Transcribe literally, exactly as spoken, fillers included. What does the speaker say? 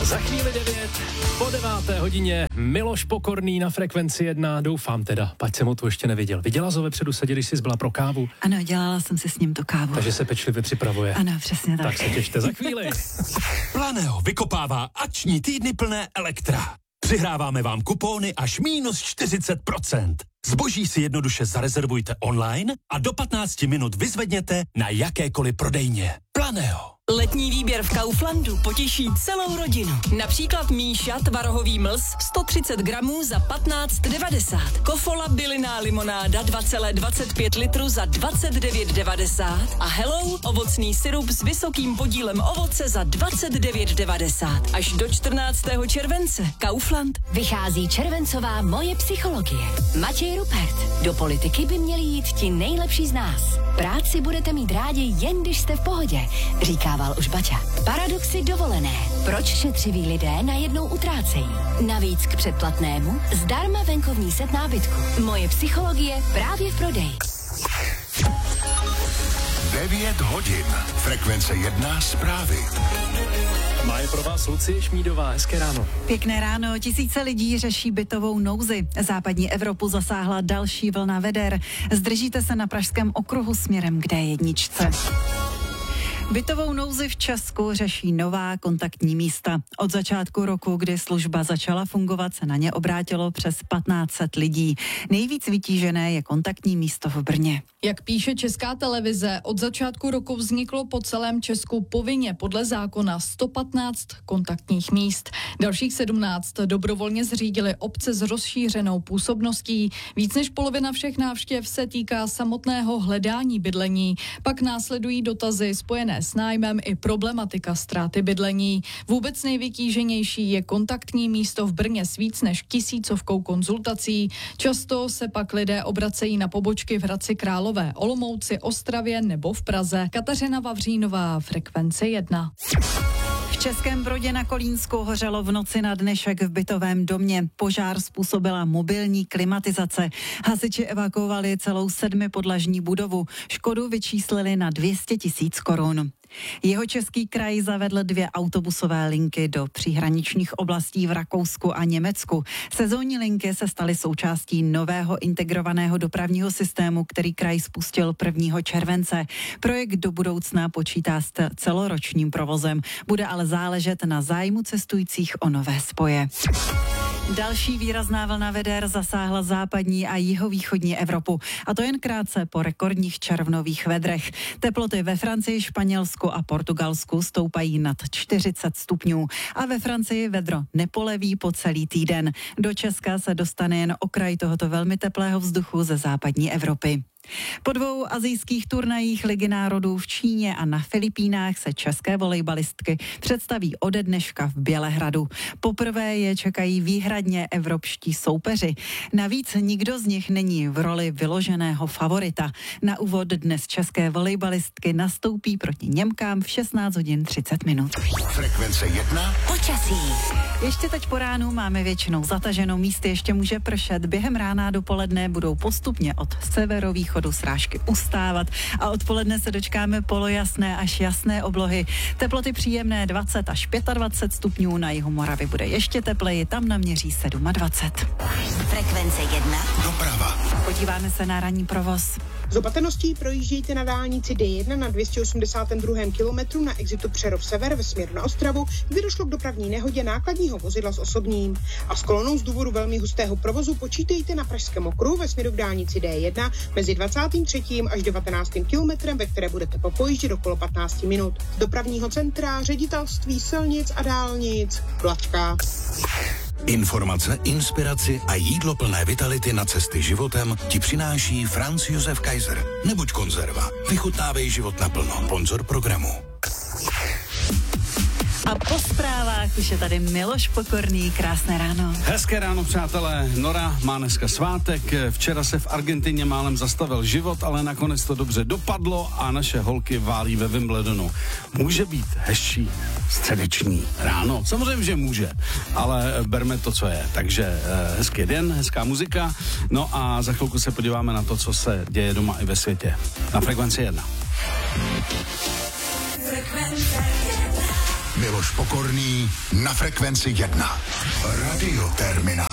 Za chvíli devět, po deváté hodině, Miloš Pokorný na Frekvenci jedna, doufám teda, pať jsem ho tu ještě neviděl. Viděla jsi ho vepředu sedět, když jsi zbyla pro kávu? Ano, dělala jsem si s ním tu kávu. Takže se pečlivě připravuje. Ano, přesně tak. Tak se těšte za chvíli. Planeo vykopává akční týdny plné Elektra. Přihráváme vám kupóny až minus čtyřicet procent. Zboží si jednoduše zarezervujte online a do patnácti minut vyzvedněte na jakékoliv prodejně. Planeo. Letní výběr v Kauflandu potěší celou rodinu. Například Míša tvarohový mlz sto třicet gramů za patnáct devadesát. Kofola bylinná limonáda dva celá dvacet pět litru za dvacet devět devadesát. A Hello ovocný sirup s vysokým podílem ovoce za dvacet devět devadesát. Až do čtrnáctého července. Kaufland. Vychází červencová Moje psychologie. Matěj Rupert. Do politiky by měli jít ti nejlepší z nás. Práci budete mít rádi jen když jste v pohodě, říkával už Baťa. Paradoxy dovolené. Proč šetřiví lidé najednou utrácejí? Navíc k předplatnému zdarma venkovní set nábytku. Moje psychologie právě v prodeji. devět hodin. Frekvence jedna zprávy. Má je pro vás Lucie Šmídová, hezké ráno. Pěkné ráno, tisíce lidí řeší bytovou nouzi. Západní Evropu zasáhla další vlna veder. Zdržíte se na Pražském okruhu směrem k dé jedna. Bytovou nouzi v Česku řeší nová kontaktní místa. Od začátku roku, kdy služba začala fungovat, se na ně obrátilo přes patnáct set lidí. Nejvíc vytížené je kontaktní místo v Brně. Jak píše Česká televize, od začátku roku vzniklo po celém Česku povinně podle zákona sto patnáct kontaktních míst. Dalších sedmnáct dobrovolně zřídily obce s rozšířenou působností. Víc než polovina všech návštěv se týká samotného hledání bydlení. Pak následují dotazy spojené s nájmem i problematika ztráty bydlení. Vůbec nejvytíženější je kontaktní místo v Brně s víc než tisícovkou konzultací. Často se pak lidé obracejí na pobočky v Hradci Králové, Olomouci, Ostravě nebo v Praze. Kateřina Vavřínová, Frekvence jedna. V Českém Brodě na Kolínsku hořelo v noci na dnešek v bytovém domě. Požár způsobila mobilní klimatizace. Hasiči evakuovali celou sedmipodlažní budovu. Škodu vyčíslili na dvě stě tisíc korun. Jihočeský kraj zavedl dvě autobusové linky do příhraničních oblastí v Rakousku a Německu. Sezónní linky se staly součástí nového integrovaného dopravního systému, který kraj spustil prvního července. Projekt do budoucna počítá s celoročním provozem. Bude ale záležet na zájmu cestujících o nové spoje. Další výrazná vlna veder zasáhla západní a jihovýchodní Evropu. A to jen krátce po rekordních červnových vedrech. Teploty ve Francii, Španělsku a Portugalsku stoupají nad čtyřicet stupňů. A ve Francii vedro nepoleví po celý týden. Do Česka se dostane jen okraj tohoto velmi teplého vzduchu ze západní Evropy. Po dvou asijských turnajích Ligy národů v Číně a na Filipínách se české volejbalistky představí ode dneška v Bělehradu. Poprvé je čekají výhradně evropští soupeři. Navíc nikdo z nich není v roli vyloženého favorita. Na úvod dnes české volejbalistky nastoupí proti Němkám v šestnáct hodin třicet minut. Frekvence jedna. Počasí. Ještě teď po ránu máme většinou zataženo, místy ještě může pršet. Během rána dopoledne budou postupně od severovýchodu srážky ustávat a odpoledne se dočkáme polojasné až jasné oblohy. Teploty příjemné dvacet až dvacet pět stupňů, na jihu Moravy bude ještě tepleji, tam naměří dvacet sedm. Frekvence jedna. Doprava. Podíváme se na ranní provoz. Z opatrností projíždějte na dálnici dé jedna na dvě stě osmdesátém druhém kilometru na exitu Přerov Sever ve směru na Ostravu, kde došlo k dopravní nehodě nákladního vozidla s osobním. A s kolonou z důvodu velmi hustého provozu počítejte na Pražském okruhu ve směru k dálnici dé jedna mezi dvacátým třetím až devatenáctým kilometrem, ve které budete popojíždět okolo patnáct minut. Z dopravního centra Ředitelství silnic a dálnic Plačka. Informace, inspiraci a jídlo plné vitality na cesty životem ti přináší Franz Josef Kaiser. Nebuď konzerva. Vychutnávej život naplno. Sponzor programu. A po zprávách už je tady Miloš Pokorný. Krásné ráno. Hezké ráno, přátelé. Nora má dneska svátek. Včera se v Argentině málem zastavil život, ale nakonec to dobře dopadlo a naše holky válí ve Wimbledonu. Může být hezčí středeční ráno? Samozřejmě, že může, ale berme to, co je. Takže hezký den, hezká muzika. No a za chvilku se podíváme na to, co se děje doma i ve světě. Na Frekvenci jedna. Miloš Pokorný na Frekvenci jedna. Radioterminál.